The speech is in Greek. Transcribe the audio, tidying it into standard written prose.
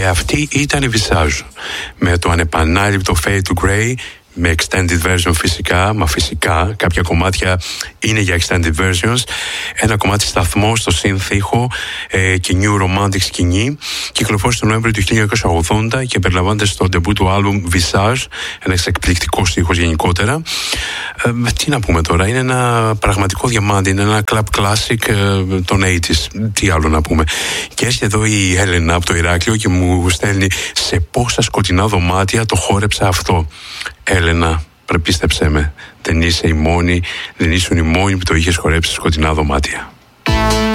Και αυτή ήταν η Visage με το ανεπανάληπτο Fade to Grey, με extended version φυσικά, μα φυσικά κάποια κομμάτια είναι για extended versions. Ένα κομμάτι σταθμό στο synth ήχο και new romantic σκηνή. Κυκλοφόρησε τον Νοέμβριο του 1980 και περιλαμβάνεται στο debut του album Visage, ένας εκπληκτικός ήχος γενικότερα. Τι να πούμε τώρα, είναι ένα πραγματικό διαμάντι, είναι ένα club classic των 80s. Τι άλλο να πούμε. Και έρχεται εδώ η Έλενα από το Ηράκλειο και μου στέλνει: σε πόσα σκοτεινά δωμάτια το χόρεψα αυτό. Έλενα, πίστεψέ με, δεν είσαι η μόνη, δεν ήσουν η μόνη που το είχες χορέψει σε σκοτεινά δωμάτια.